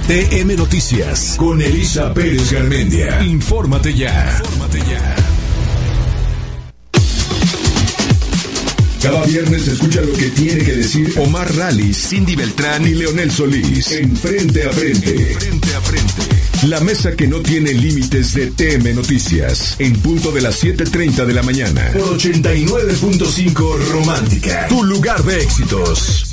TM Noticias con Elisa Pérez Garmendia. Infórmate ya. Cada viernes escucha lo que tiene que decir Omar Rallis, Cindy Beltrán y Leonel Solís en Frente a Frente. La mesa que no tiene límites de TM Noticias, en punto de las 7:30 de la mañana, por 89.5 Romántica, tu lugar de éxitos.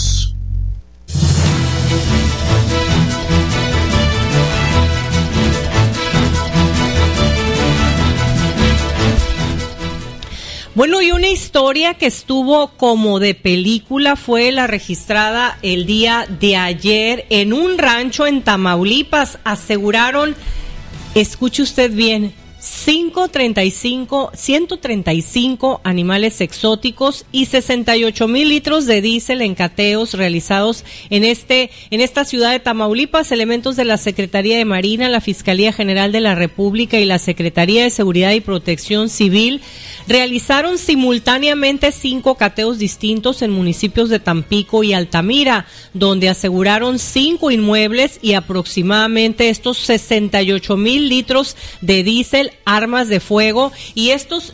Bueno, y una historia que estuvo como de película fue la registrada el día de ayer en un rancho en Tamaulipas. Aseguraron, escuche usted bien, 135 animales exóticos y 68,000 litros de diésel en cateos realizados en esta ciudad de Tamaulipas. Elementos de la Secretaría de Marina, la Fiscalía General de la República y la Secretaría de Seguridad y Protección Civil realizaron simultáneamente 5 cateos distintos en municipios de Tampico y Altamira, donde aseguraron 5 inmuebles y aproximadamente estos 68,000 litros de diésel, armas de fuego y estos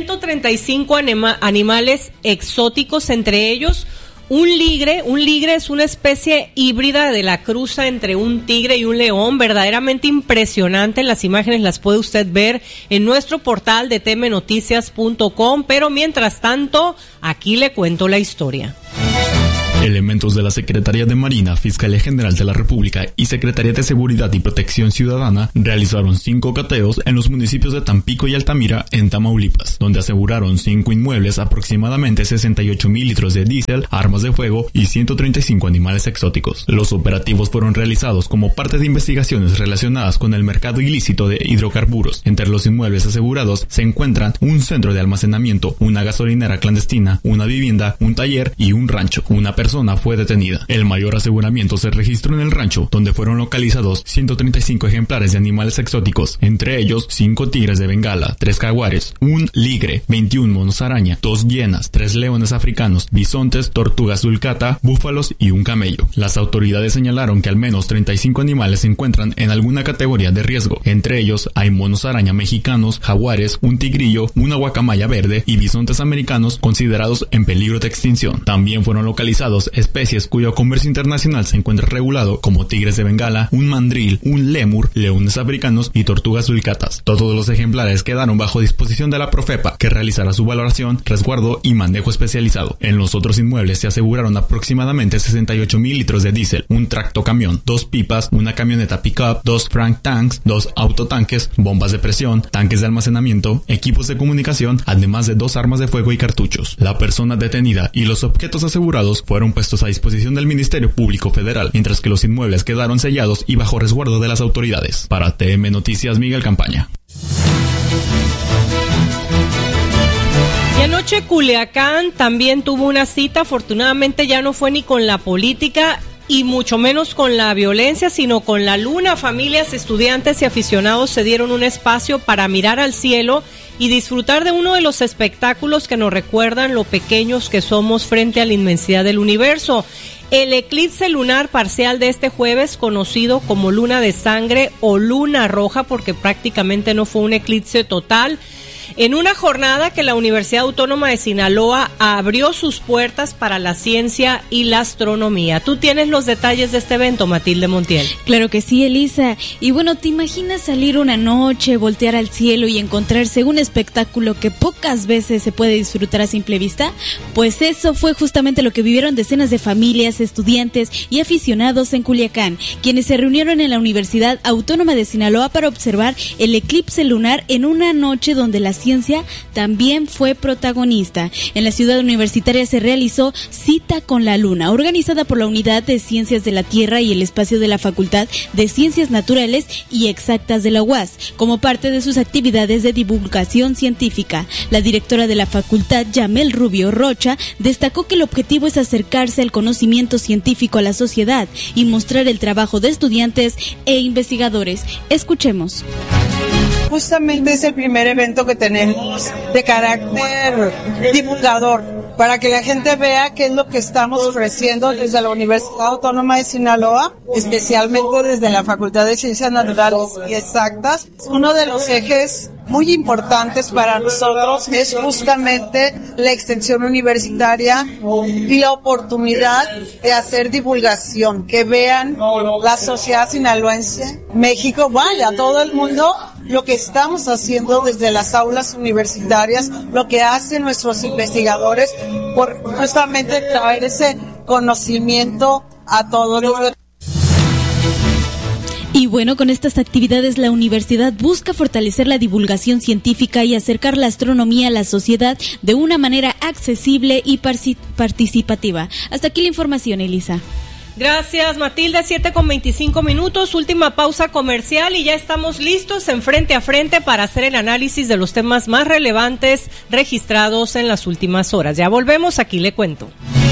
135 animales exóticos, entre ellos un ligre es una especie híbrida de la cruza entre un tigre y un león, verdaderamente impresionante. Las imágenes las puede usted ver en nuestro portal de tmnoticias.com, pero mientras tanto, aquí le cuento la historia. Elementos de la Secretaría de Marina, Fiscalía General de la República y Secretaría de Seguridad y Protección Ciudadana realizaron 5 cateos en los municipios de Tampico y Altamira, en Tamaulipas, donde aseguraron 5 inmuebles, aproximadamente 68,000 litros de diésel, armas de fuego y 135 animales exóticos. Los operativos fueron realizados como parte de investigaciones relacionadas con el mercado ilícito de hidrocarburos. Entre los inmuebles asegurados se encuentran un centro de almacenamiento, una gasolinera clandestina, una vivienda, un taller y un rancho. Una persona fue detenida. El mayor aseguramiento se registró en el rancho, donde fueron localizados 135 ejemplares de animales exóticos, entre ellos 5 tigres de Bengala, 3 jaguares, un ligre, 21 monos araña, 2 hienas, 3 leones africanos, bisontes, tortugas sulcata, búfalos y un camello. Las autoridades señalaron que al menos 35 animales se encuentran en alguna categoría de riesgo. Entre ellos hay monos araña mexicanos, jaguares, un tigrillo, una guacamaya verde y bisontes americanos considerados en peligro de extinción. También fueron localizados especies cuyo comercio internacional se encuentra regulado, como tigres de Bengala, un mandril, un lémur, leones africanos y tortugas sulcatas. Todos los ejemplares quedaron bajo disposición de la Profepa, que realizará su valoración, resguardo y manejo especializado. En los otros inmuebles se aseguraron aproximadamente 68,000 litros de diésel, un tractocamión, 2 pipas, una camioneta pick-up, 2 frank tanks, 2 autotanques, bombas de presión, tanques de almacenamiento, equipos de comunicación, además de 2 armas de fuego y cartuchos. La persona detenida y los objetos asegurados fueron puestos a disposición del Ministerio Público Federal, mientras que los inmuebles quedaron sellados y bajo resguardo de las autoridades. Para TM Noticias, Miguel Campaña. Y anoche Culiacán también tuvo una cita. Afortunadamente ya no fue ni con la política y mucho menos con la violencia, sino con la luna. Familias, estudiantes y aficionados se dieron un espacio para mirar al cielo y disfrutar de uno de los espectáculos que nos recuerdan lo pequeños que somos frente a la inmensidad del universo. El eclipse lunar parcial de este jueves, conocido como luna de sangre o luna roja, porque prácticamente no fue un eclipse total, en una jornada que la Universidad Autónoma de Sinaloa abrió sus puertas para la ciencia y la astronomía. ¿Tú tienes los detalles de este evento, Matilde Montiel? Claro que sí, Elisa. Y bueno, ¿te imaginas salir una noche, voltear al cielo y encontrarse un espectáculo que pocas veces se puede disfrutar a simple vista? Pues eso fue justamente lo que vivieron decenas de familias, estudiantes y aficionados en Culiacán, quienes se reunieron en la Universidad Autónoma de Sinaloa para observar el eclipse lunar en una noche donde la ciencia también fue protagonista. En la ciudad universitaria se realizó Cita con la Luna, organizada por la Unidad de Ciencias de la Tierra y el Espacio de la Facultad de Ciencias Naturales y Exactas de la UAS, como parte de sus actividades de divulgación científica. La directora de la facultad, Yamel Rubio Rocha, destacó que el objetivo es acercarse al conocimiento científico a la sociedad y mostrar el trabajo de estudiantes e investigadores. Escuchemos. Justamente es el primer evento que tenemos de carácter divulgador. para que la gente vea qué es lo que estamos ofreciendo desde la Universidad Autónoma de Sinaloa, especialmente desde la Facultad de Ciencias Naturales y Exactas. Uno de los ejes muy importantes para nosotros es justamente la extensión universitaria y la oportunidad de hacer divulgación, que vean la sociedad sinaloense, México, vaya, todo el mundo, lo que estamos haciendo desde las aulas universitarias, lo que hacen nuestros investigadores por justamente traer ese conocimiento a todos los. Y bueno, con estas actividades la universidad busca fortalecer la divulgación científica y acercar la astronomía a la sociedad de una manera accesible y participativa. Hasta aquí la información, Elisa. Gracias, Matilde. 7:25, última pausa comercial y ya estamos listos en Frente a Frente para hacer el análisis de los temas más relevantes registrados en las últimas horas. Ya volvemos, aquí le cuento.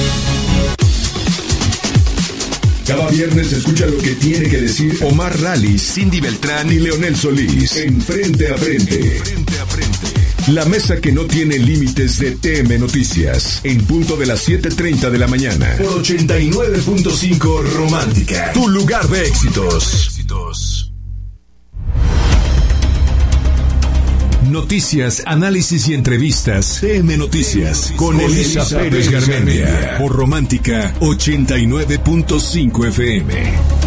Cada viernes escucha lo que tiene que decir Omar Rally, Cindy Beltrán y Leonel Solís en Frente a Frente. Frente a Frente. La mesa que no tiene límites de TM Noticias. En punto de las 7:30 de la mañana. Por 89.5 Romántica. Tu lugar de éxitos. Noticias, análisis y entrevistas. TM Noticias con Elisa Pérez Garmendia. Por Romántica 89.5 FM.